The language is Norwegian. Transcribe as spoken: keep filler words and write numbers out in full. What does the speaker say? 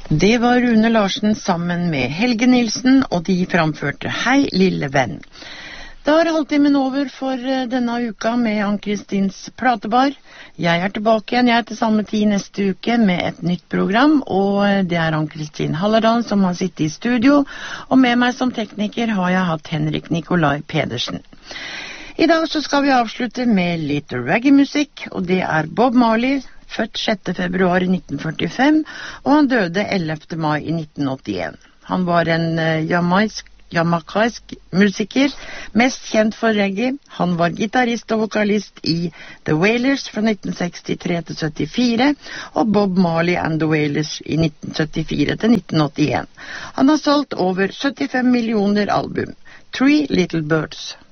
Det var Rune Larsen sammen med Helge Nilsen, og de framførte Hei lille venn. Da er halvtimen over for denne uka med Ann-Kristins platebar. Jeg er tilbake igjen, jeg er til samme tid neste uke med et nytt program, og det er Ann-Kristin Hallerdan som har sittet i studio, og med meg som tekniker har jeg hatt Henrik Nikolai Pedersen. I dag så skal vi avslutte med litt reggae-musikk, og det er Bob Marley, født sjette februar i nitten førtifem, og han døde ellevte mai i nitten åttien. Han var en uh, jamaisk, jamaikansk musiker, mest kjent for reggae. Han var gitarist og vokalist i The Wailers fra nitten sekstitre til syttifire, og Bob Marley and The Wailers i nitten syttifire til nitten åttien. Han har solgt over syttifem millioner album. Three Little Birds.